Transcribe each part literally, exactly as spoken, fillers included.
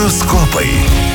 Horoskopai.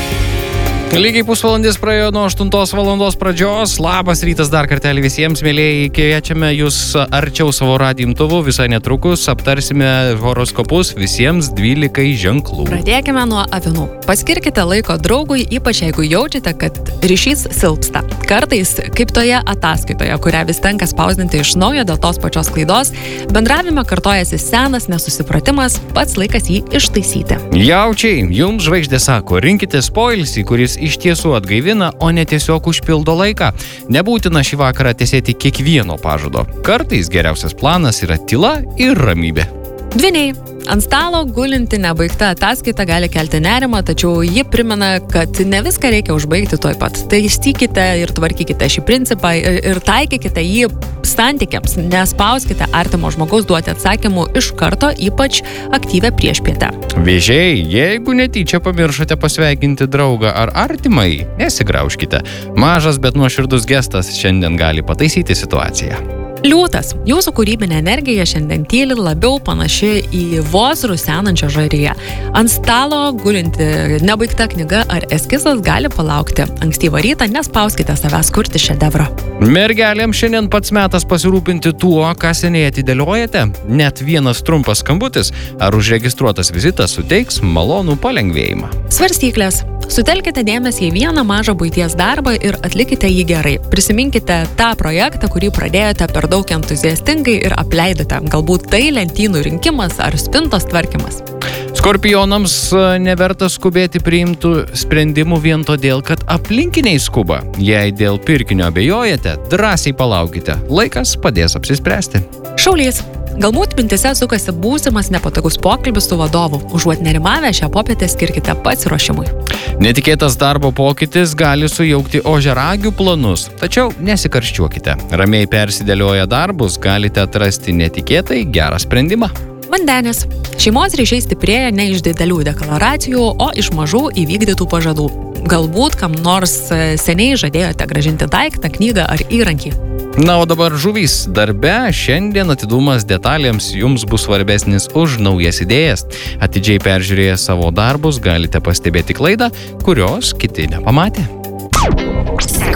Lygiai pusvalandis praėjo nuo aštuntos valandos pradžios. Labas rytas dar kartelį visiems, mėlėjai. Kviečiame jūs arčiau savo radijo imtuvų. Visai netrukus aptarsime horoskopus visiems dvylikai ženklų. Pradėkime nuo avinų. Paskirkite laiko draugui, ypač jeigu jaučiate, kad ryšys silpsta. Kartais, kaip toje ataskaitoje, kurią vis tenka spausdinti iš naujo dėl tos pačios klaidos, bendravime kartojasi senas nesusipratimas, pats laikas jį ištaisyti. Jaučiai, jums žvaigždė sako, rinkitės poilsį, kuris iš tiesų atgaivina, o ne tiesiog užpildo laiką. Nebūtina šį vakarą tiesėti kiekvieno pažado. Kartais geriausias planas yra tyla ir ramybė. Dvyniai. Ant stalo gulinti nebaigta ataskaita gali kelti nerimą, tačiau ji primena, kad ne viską reikia užbaigti tuoj pat. Taisykite ir tvarkykite šį principą ir, ir taikykite jį santykiams. Nespauskite artimo žmogaus duoti atsakymų iš karto, ypač aktyvę priešpietę. Vėžiai, jeigu netyčia pamiršote pasveikinti draugą ar artimai, nesigraužkite. Mažas, bet nuoširdus gestas šiandien gali pataisyti situaciją. Liūtas. Jūsų kūrybinė energija šiandien tyli, labiau panaši į vos rusenančią žariją. Ant stalo gulinti nebaigta knyga ar eskizas gali palaukti. Ankstyvą rytą nespauskite savęs kurti šedevrą. Mergelėms šiandien pats metas pasirūpinti tuo, ką seniai atidėliojate. Net vienas trumpas skambutis ar užregistruotas vizitas suteiks malonų palengvėjimą. Svarstyklės. Sutelkite dėmesį į vieną mažą buities darbą ir atlikite jį gerai. Prisiminkite tą projektą, kurį pradėjote per daug entuziastingai ir apleidote. Galbūt tai lentynų rinkimas ar spintos tvarkymas. Skorpionams neverta skubėti priimtų sprendimų vien todėl, kad aplinkiniai skuba. Jei dėl pirkinio abejojate, drąsiai palaukite. Laikas padės apsispręsti. Šaulys. Galbūt mintise sukasi būsimas nepatogus pokalbis su vadovu. Užuot nerimavę, šią popietę skirkite pasiruošimui. Netikėtas darbo pokytis gali sujaukti ožiaragių planus, tačiau nesikarščiuokite. Ramiai persidėlioję darbus galite atrasti netikėtai gerą sprendimą. Vandenis. Šeimos ryšiai stiprėja ne iš didelių deklaracijų, o iš mažų įvykdytų pažadų. Galbūt kam nors seniai žadėjote grąžinti daiktą, knygą ar įrankį. Na, o dabar žuvys. Darbe šiandien atidumas detalėms jums bus svarbesnis už naujas idėjas. Atidžiai peržiūrėję savo darbus galite pastebėti klaidą, kurios kiti nepamatė.